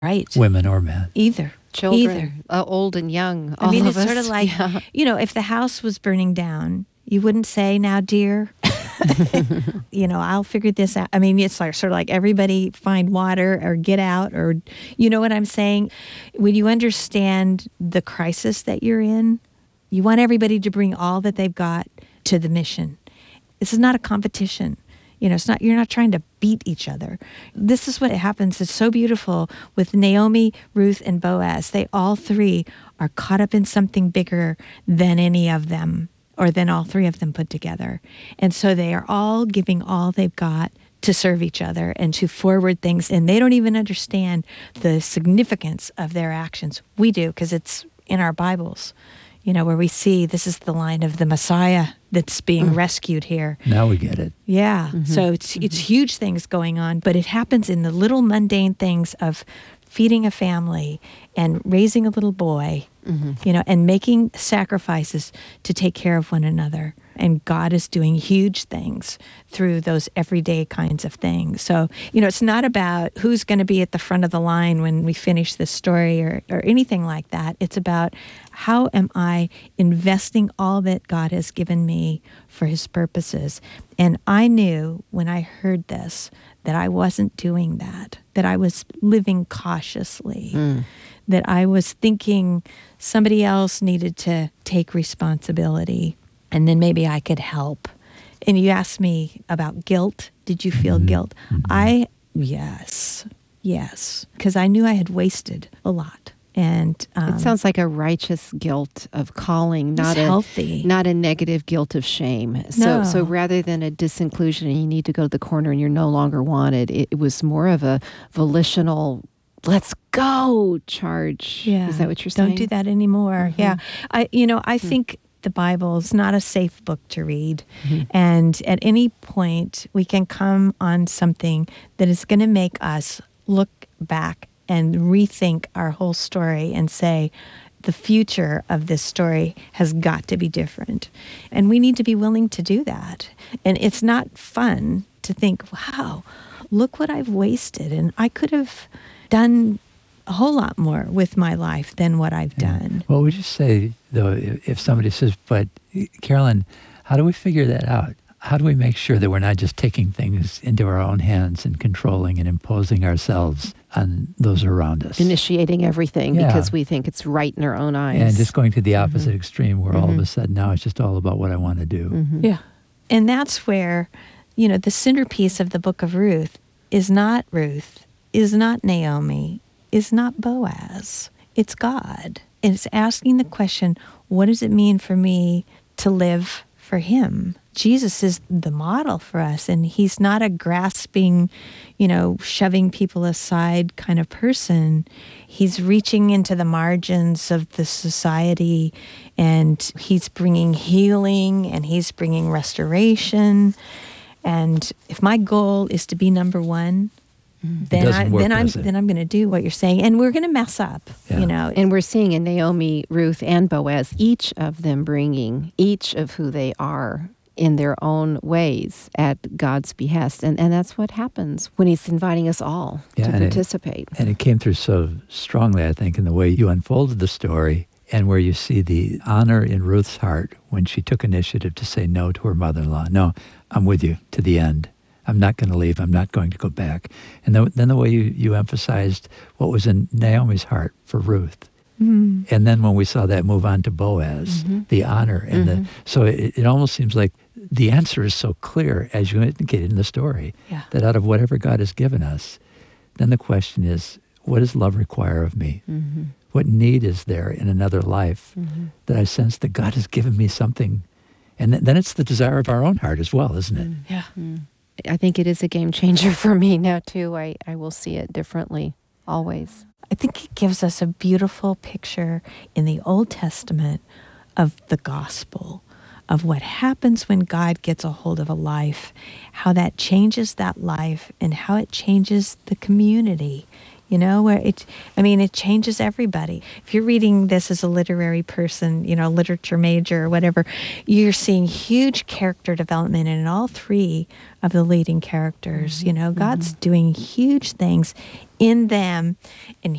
Right. women or men. Either. Children, old and young, all I mean, of it's us. sort of like, Yeah. if the house was burning down, you wouldn't say, now, dear, I'll figure this out. I mean, it's like sort of like everybody find water or get out, or you know what I'm saying? When you understand the crisis that you're in, you want everybody to bring all that they've got to the mission. This is not a competition. You're not trying to beat each other. This is what happens. It's so beautiful with Naomi, Ruth, and Boaz. They all three are caught up in something bigger than any of them, or than all three of them put together. And so they are all giving all they've got to serve each other and to forward things. And they don't even understand the significance of their actions. We do, because it's in our Bibles, where we see this is the line of the Messiah that's being rescued here. Now we get it. Yeah. Mm-hmm. So it's huge things going on, but it happens in the little mundane things of feeding a family and raising a little boy, and making sacrifices to take care of one another. And God is doing huge things through those everyday kinds of things. So, it's not about who's going to be at the front of the line when we finish this story or anything like that. It's about how am I investing all that God has given me for his purposes. And I knew when I heard this that I wasn't doing that I was living cautiously, that I was thinking somebody else needed to take responsibility, and then maybe I could help. And you asked me about guilt. Did you feel guilt? Yes, because I knew I had wasted a lot. And it sounds like a righteous guilt of calling, not a negative guilt of shame. So rather than a disinclusion and you need to go to the corner and you're no longer wanted, it was more of a volitional, let's go charge. Yeah. Is that what you're saying? Don't do that anymore. Yeah. I think the Bible is not a safe book to read. And at any point we can come on something that is going to make us look back and rethink our whole story and say, the future of this story has got to be different. And we need to be willing to do that. And it's not fun to think, wow, look what I've wasted. And I could have done a whole lot more with my life than what I've done. What would you say, though, if somebody says, but Carolyn, how do we figure that out? How do we make sure that we're not just taking things into our own hands and controlling and imposing ourselves on those around us? Initiating everything because we think it's right in our own eyes. And just going to the opposite extreme where all of a sudden now it's just all about what I want to do. Yeah. And that's where, the centerpiece of the book of Ruth is not Naomi, is not Boaz. It's God. And it's asking the question, what does it mean for me to live for him? Jesus is the model for us, and he's not a grasping, shoving people aside kind of person. He's reaching into the margins of the society, and he's bringing healing, and he's bringing restoration. And if my goal is to be number one, then I'm going to do what you're saying, and we're going to mess up, And we're seeing in Naomi, Ruth, and Boaz, each of them bringing each of who they are in their own ways at God's behest. And that's what happens when he's inviting us all to participate. And it came through so strongly, I think, in the way you unfolded the story and where you see the honor in Ruth's heart when she took initiative to say no to her mother-in-law. No, I'm with you to the end. I'm not going to leave. I'm not going to go back. And then the way you emphasized what was in Naomi's heart for Ruth. And then when we saw that move on to Boaz, the honor and so it almost seems like the answer is so clear, as you indicated in the story, that out of whatever God has given us, then the question is, what does love require of me? What need is there in another life that I sense that God has given me something? And then it's the desire of our own heart as well, isn't it? Yeah. I think it is a game changer for me now, too. I will see it differently, always. I think it gives us a beautiful picture in the Old Testament of the gospel, of what happens when God gets a hold of a life, how that changes that life, and how it changes the community. Where it changes everybody. If you're reading this as a literary person, literature major or whatever, you're seeing huge character development in all three of the leading characters. God's doing huge things in them and